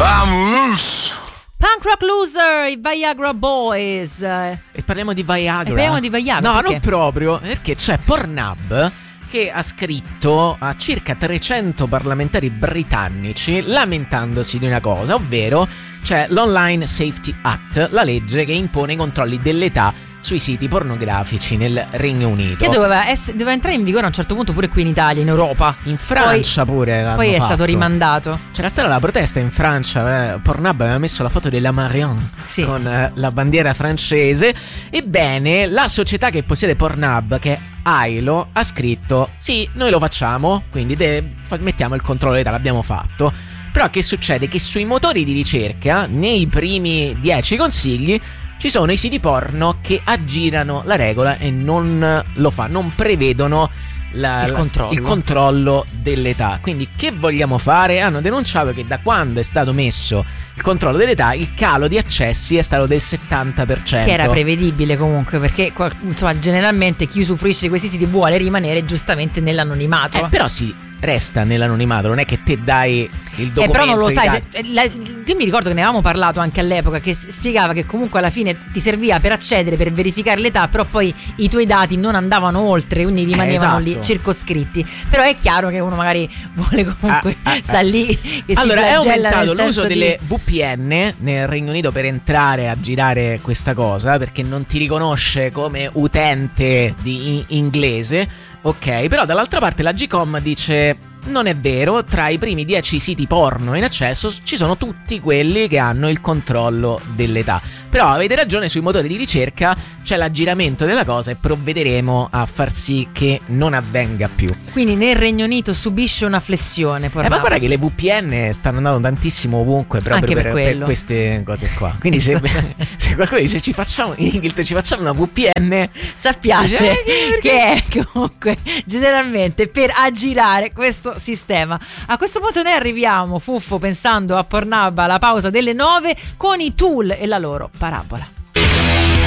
Vamos! Punk Rock Loser, i Viagra Boys. E parliamo di Viagra. Parliamo di Viagra. No, perché? non proprio, perché c'è Pornhub che ha scritto a circa 300 parlamentari britannici lamentandosi di una cosa, ovvero c'è l'Online Safety Act, la legge che impone i controlli dell'età sui siti pornografici nel Regno Unito. Che doveva entrare in vigore a un certo punto pure qui in Italia, in Europa. In Francia pure l'hanno poi è fatto. stato rimandato. C'era stata la protesta in Francia, Pornhub aveva messo la foto della Marianne con la bandiera francese. Ebbene, la società che possiede Pornhub, che è Ailo, ha scritto: sì, noi lo facciamo, quindi mettiamo il controllo dell'età, l'abbiamo fatto. Però che succede? Che sui motori di ricerca, nei primi 10 consigli, ci sono i siti porno che aggirano la regola e non prevedono il controllo dell'età. Quindi che vogliamo fare? Hanno denunciato che da quando è stato messo il controllo dell'età il calo di accessi è stato del 70%. Che era prevedibile comunque, perché insomma generalmente chi usufruisce di questi siti vuole rimanere giustamente nell'anonimato. Però resta nell'anonimato, non è che te dai il documento. Però non lo sai. Io mi ricordo che ne avevamo parlato anche all'epoca, che spiegava che comunque alla fine ti serviva per accedere, per verificare l'età, però poi i tuoi dati non andavano oltre, quindi rimanevano lì circoscritti. Però è chiaro che uno magari vuole comunque sta lì che allora è aumentato l'uso di... delle VPN nel Regno Unito per entrare a girare questa cosa, perché non ti riconosce come utente di inglese. Ok, però dall'altra parte la Gcom dice: non è vero, tra i primi 10 siti porno in accesso ci sono tutti quelli che hanno il controllo dell'età. Però avete ragione, sui motori di ricerca c'è l'aggiramento della cosa e provvederemo a far sì che non avvenga più. Quindi nel Regno Unito subisce una flessione. Ma guarda che le VPN stanno andando tantissimo ovunque proprio per queste cose qua. Quindi se qualcuno dice ci facciamo una VPN, sappiate che è comunque generalmente per aggirare questo sistema. A questo punto noi arriviamo, Fuffo, pensando a Pornhub alla pausa delle 9 con i Tool e la loro parabola.